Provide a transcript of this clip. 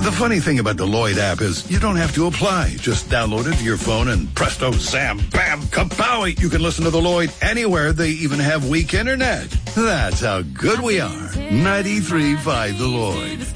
The funny thing about the Lloyd app is you don't have to apply. Just download it to your phone and presto, zam, bam, kapowie. You can listen to the Lloyd anywhere. They even have weak internet. That's how good we are. 93.5 The Lloyd.